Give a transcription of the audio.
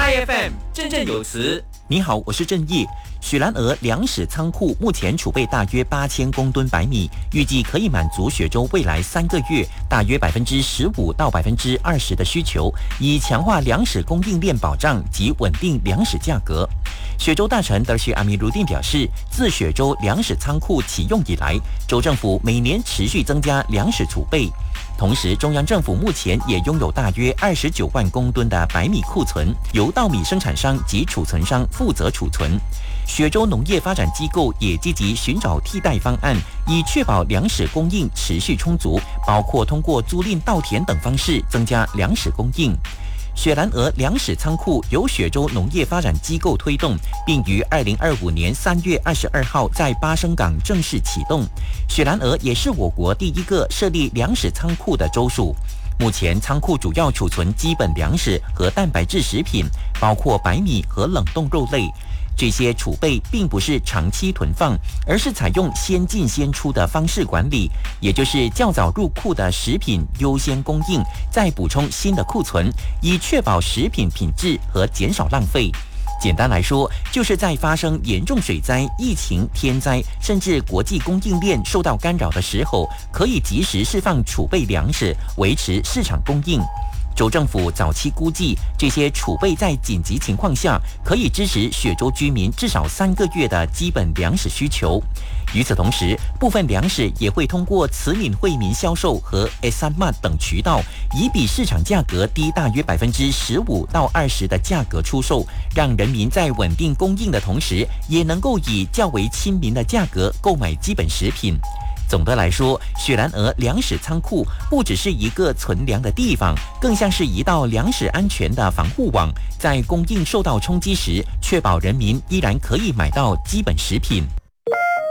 ，IFM 振振有词。 你好，我是郑毅。雪兰莪粮食仓库目前储备大约8000公吨白米，预计可以满足雪州未来3个月大约15%到20%的需求，以强化粮食供应链保障及稳定粮食价格。雪州大臣德许阿米鲁丁表示，自雪州粮食仓库启用以来，州政府每年持续增加粮食储备。同时，中央政府目前也拥有大约29万公吨的白米库存，由稻米生产商及储存商负责储存。雪州农业发展机构也积极寻找替代方案，以确保粮食供应持续充足，包括通过租赁稻田等方式增加粮食供应。雪兰莪粮食仓库由雪州农业发展机构推动，并于2025年3月22号在巴生港正式启动。雪兰莪也是我国第一个设立粮食仓库的州属。目前仓库主要储存基本粮食和蛋白质食品，包括白米和冷冻肉类。这些储备并不是长期囤放，而是采用先进先出的方式管理，也就是较早入库的食品优先供应，再补充新的库存，以确保食品品质和减少浪费。简单来说，就是在发生严重水灾、疫情、天灾，甚至国际供应链受到干扰的时候，可以及时释放储备粮食，维持市场供应。州政府早期估计，这些储备在紧急情况下可以支持雪州居民至少3个月的基本粮食需求。与此同时，部分粮食也会通过慈悯惠民销售和 Esamat 等渠道，以比市场价格低大约15%到20%的价格出售，让人民在稳定供应的同时，也能够以较为亲民的价格购买基本食品。总的来说，雪兰莪粮食仓库不只是一个存粮的地方，更像是一道粮食安全的防护网，在供应受到冲击时，确保人民依然可以买到基本食品。